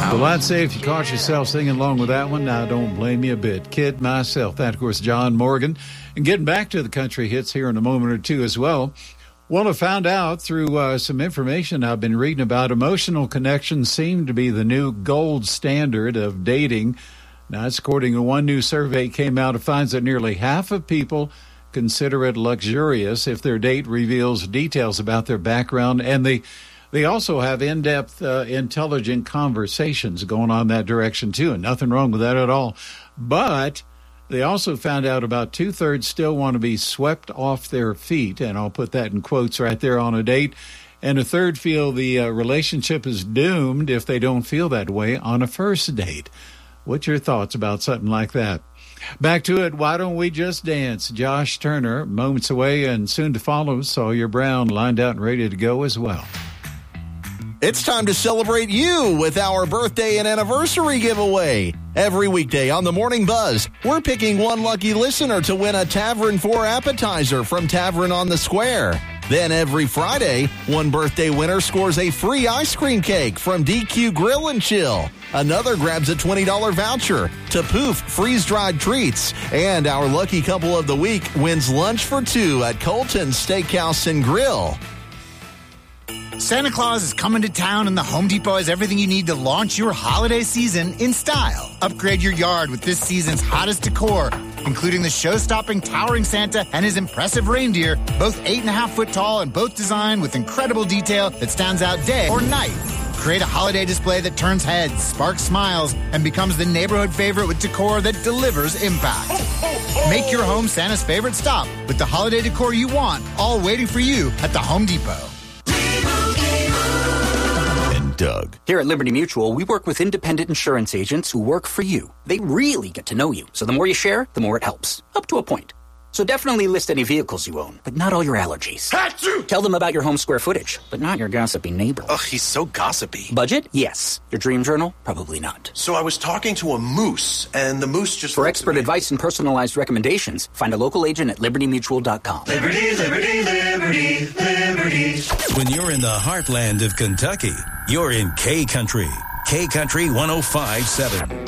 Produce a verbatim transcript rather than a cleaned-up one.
Well, I'd say if you caught yourself singing along with that one, I don't blame you a bit. Kid myself. That, of course, John Morgan. And getting back to the country hits here in a moment or two as well. Well, I found out through uh, some information I've been reading about emotional connections seem to be the new gold standard of dating. Now, that's according to one new survey came out. It finds that nearly half of people consider it luxurious if their date reveals details about their background, and they they also have in-depth, uh, intelligent conversations going on that direction too, and nothing wrong with that at all. But they also found out about two-thirds still want to be swept off their feet, and I'll put that in quotes right there on a date. And a third feel the uh, relationship is doomed if they don't feel that way on a first date. What's your thoughts about something like that? Back to it. Why don't we just dance? Josh Turner, moments away, and soon to follow, Sawyer Brown lined out and ready to go as well. It's time to celebrate you with our birthday and anniversary giveaway. Every weekday on the Morning Buzz, we're picking one lucky listener to win a Tavern four appetizer from Tavern on the Square. Then every Friday, one birthday winner scores a free ice cream cake from D Q Grill and Chill. Another grabs a twenty dollars voucher to Poof freeze-dried treats. And our lucky couple of the week wins lunch for two at Colton's Steakhouse and Grill. Santa Claus is coming to town, and the Home Depot has everything you need to launch your holiday season in style. Upgrade your yard with this season's hottest decor, including the show-stopping towering Santa and his impressive reindeer, both eight and a half foot tall and both designed with incredible detail that stands out day or night. Create a holiday display that turns heads, sparks smiles, and becomes the neighborhood favorite with decor that delivers impact. Make your home Santa's favorite stop with the holiday decor you want, all waiting for you at the Home Depot. Doug. Here at Liberty Mutual, we work with independent insurance agents who work for you. They really get to know you, so the more you share, the more it helps. Up to a point. So definitely list any vehicles you own, but not all your allergies. Achoo! Tell them about your home square footage, but not your gossipy neighbor. Ugh, he's so gossipy. Budget? Yes. Your dream journal? Probably not. So I was talking to a moose, and the moose just... For expert advice and personalized recommendations, find a local agent at liberty mutual dot com. Liberty, liberty, liberty, liberty. When you're in the heartland of Kentucky, you're in K Country. K Country one oh five point seven.